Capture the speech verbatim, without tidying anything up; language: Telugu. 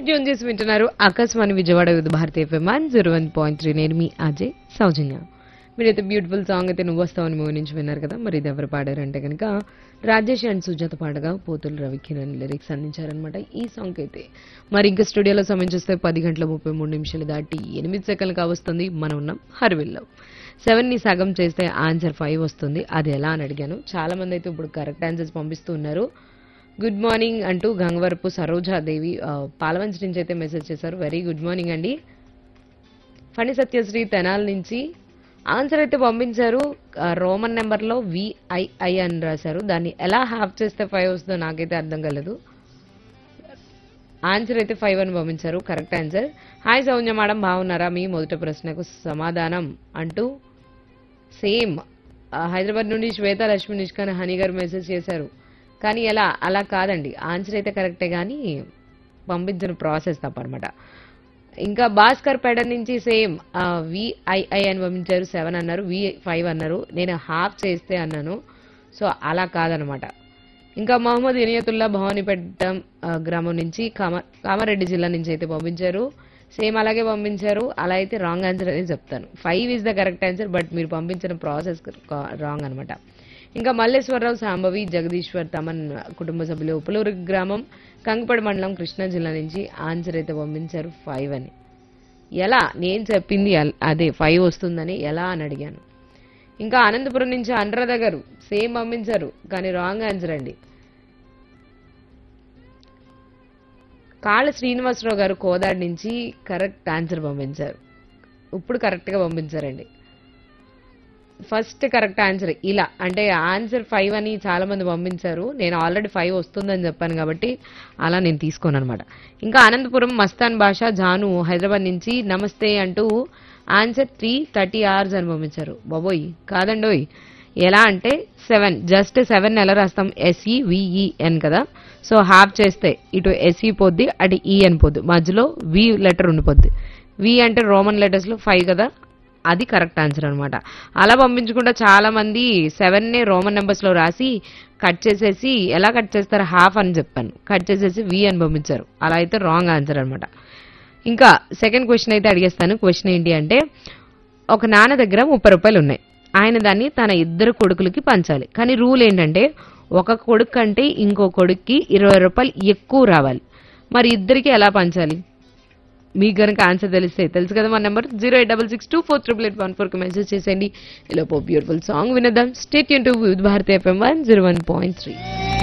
ట్యూన్ చేసి వింటున్నారు Akashvani Vijayawada with Bharati FM one zero one point three. నేను మీ అజయ్ సౌజన్య. మీరైతే బ్యూటిఫుల్ సాంగ్ అయితే నువ్వు వస్తావని మూవీ నుంచి విన్నారు కదా. మరి ఇది ఎవరు పాడారంటే కనుక రాజేష్ అండ్ సుజాత పాడగా పోతులు రవికిరణ్ లిరిక్స్ అందించారనమాట ఈ సాంగ్ అయితే. మరి ఇంకా స్టూడియోలో సమయం చూస్తే పది గంటల ముప్పై మూడు నిమిషాలు దాటి ఎనిమిది సెకండ్లు కావస్తుంది. మనం ఉన్నాం హర్విల్లో. సెవెన్ ని సగం చేస్తే ఆన్సర్ ఫైవ్ వస్తుంది. అది ఎలా అని అడిగాను. చాలా మంది అయితే ఇప్పుడు కరెక్ట్ ఆన్సర్స్ పంపిస్తూ ఉన్నారు. గుడ్ మార్నింగ్ అంటూ గంగవరపు సరోజాదేవి పాలవంచి నుంచి అయితే మెసేజ్ చేశారు. వెరీ గుడ్ మార్నింగ్ అండి. ఫణి సత్యశ్రీ తెనాల్ నుంచి ఆన్సర్ అయితే పంపించారు. రోమన్ నెంబర్లో విఐఐ అని రాశారు. దాన్ని ఎలా హాఫ్ చేస్తే ఫైవ్ వస్తుందో నాకైతే అర్థం కాలేదు. ఆన్సర్ అయితే ఫైవ్ అని పంపించారు. Correct answer. హాయ్ సౌజన్య మేడం బాగున్నారా? మీ మొదటి ప్రశ్నకు సమాధానం అంటూ సేమ్ హైదరాబాద్ నుండి శ్వేత లక్ష్మి నిష్కాన్ హనీ గారు మెసేజ్ చేశారు. కానీ ఎలా అలా కాదండి. ఆన్సర్ అయితే కరెక్టే కానీ పంపించిన ప్రాసెస్ తప్పనమాట. ఇంకా భాస్కర్ పేడ నుంచి సేమ్ విఐఐ అని పంపించారు. సెవెన్ అన్నారు. వి ఫైవ్ అన్నారు. నేను హాఫ్ చేస్తే అన్నాను. సో అలా కాదనమాట. ఇంకా మహమ్మద్ ఇనియతుల్లా భవానీపేట గ్రామం నుంచి కామ కామారెడ్డి జిల్లా నుంచి అయితే పంపించారు. సేమ్ అలాగే పంపించారు. అలా అయితే రాంగ్ ఆన్సర్ అనేది చెప్తాను. Five is the correct answer. But మీరు పంపించిన ప్రాసెస్ రాంగ్ అనమాట. ఇంకా మల్లేశ్వరరావు సాంబవి జగదీశ్వర్ తమన్ కుటుంబ సభ్యులు ఉప్పులూరు గ్రామం కంగపడి మండలం కృష్ణా జిల్లా నుంచి ఆన్సర్ అయితే పంపించారు ఫైవ్ అని. ఎలా నేను చెప్పింది అదే ఫైవ్ వస్తుందని ఎలా అని అడిగాను. ఇంకా అనంతపురం నుంచి అనురాధ గారు సేమ్ పంపించారు కానీ రాంగ్ ఆన్సర్ అండి. కాళ్ళ శ్రీనివాసరావు గారు కోదాడి నుంచి కరెక్ట్ ఆన్సర్ పంపించారు. ఇప్పుడు కరెక్ట్గా పంపించారండి. ఫస్ట్ కరెక్ట్ ఆన్సర్ ఇలా అంటే ఆన్సర్ ఫైవ్ అని చాలా మంది పంపించారు. నేను ఆల్రెడీ ఫైవ్ వస్తుందని చెప్పాను కాబట్టి అలా నేను తీసుకోను అనమాట. ఇంకా అనంతపురం మస్తాన్ భాష జాను హైదరాబాద్ నుంచి నమస్తే అంటూ ఆన్సర్ త్రీ థర్టీ అవర్స్ అని పంపించారు. బాబోయ్ కాదండోయ్. ఎలా అంటే సెవెన్ జస్ట్ సెవెన్ ఎలా రాస్తాం ఎస్ఈ విఈఎన్ కదా. సో హాఫ్ చేస్తే ఇటు ఎస్ఈ పోద్ది అటు ఈ అని పోద్ది మధ్యలో వి లెటర్ ఉండిపోద్ది. వి అంటే రోమన్ లెటర్స్ లో ఫైవ్ కదా. అది కరెక్ట్ ఆన్సర్ అనమాట. అలా పంపించకుండా చాలా మంది సెవెన్ నే రోమన్ నెంబర్స్ లో రాసి కట్ చేసేసి ఎలా కట్ చేస్తారు హాఫ్ అని చెప్పాను. కట్ చేసేసి వి అని పంపించారు. అలా అయితే రాంగ్ ఆన్సర్ అనమాట. ఇంకా సెకండ్ క్వశ్చన్ అయితే అడిగేస్తాను. క్వశ్చన్ ఏంటి అంటే ఒక నాన్న దగ్గర ముప్పై రూపాయలు ఉన్నాయి. ఆయన దాన్ని తన ఇద్దరు కొడుకులకి పంచాలి. కానీ రూల్ ఏంటంటే ఒక కొడుకు కంటే ఇంకో కొడుక్కి ఇరవై రూపాయలు ఎక్కువ రావాలి. మరి ఇద్దరికి ఎలా పంచాలి? మీకు కనుక ఆన్సర్ తెలిస్తే తెలుసు కదా. మా number zero eight double six two four triple eight one four కి మెసేజ్ చేసేయండి. ఇలా beautiful song వినదాం. Stay tune to with Bharati FM one zero one point three.